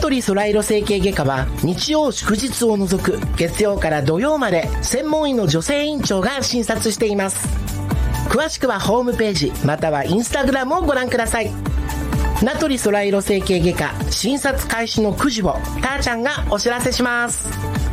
リソライロ整形外科は日曜祝日を除く月曜から土曜まで専門医の女性院長が診察しています。詳しくはホームページまたはインスタグラムをご覧ください。名取ソライロ整形外科診察開始の9時をたーちゃんがお知らせします。